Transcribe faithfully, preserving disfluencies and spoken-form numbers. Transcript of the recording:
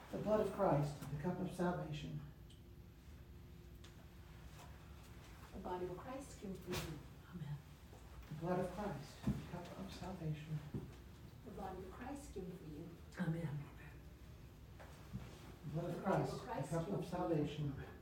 The blood of Christ, the cup of salvation. The body of Christ given for you. Amen. The blood of Christ, the cup of salvation. The body of Christ given for you. Amen. The blood of Christ, the cup of salvation.